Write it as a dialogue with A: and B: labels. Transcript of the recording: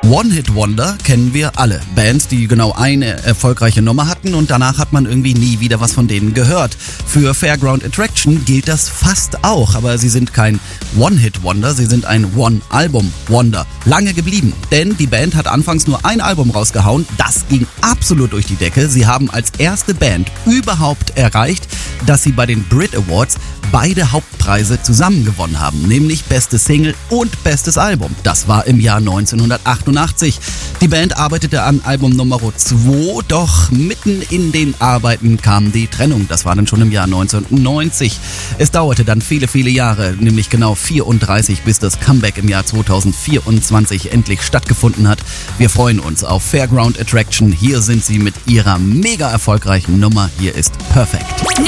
A: One-Hit-Wonder kennen wir alle. Bands, die genau eine erfolgreiche Nummer hatten und danach hat man irgendwie nie wieder was von denen gehört. Für Fairground Attraction gilt das fast auch, aber sie sind kein One-Hit-Wonder, sie sind ein One-Album-Wonder. Lange geblieben, denn die Band hat anfangs nur ein Album rausgehauen, das ging absolut durch die Decke. Sie haben als erste Band überhaupt erreicht, dass sie bei den Brit Awards beide Hauptpreise zusammen gewonnen haben, nämlich beste Single und bestes Album. Das war im Jahr 1988. Die Band arbeitete an Album Nummer 2, doch mitten in den Arbeiten kam die Trennung. Das war dann schon im Jahr 1990. Es dauerte dann viele, viele Jahre, nämlich genau 34, bis das Comeback im Jahr 2024 endlich stattgefunden hat. Wir freuen uns auf Fairground Attraction. Hier sind sie mit ihrer mega erfolgreichen Nummer. Hier ist Perfect.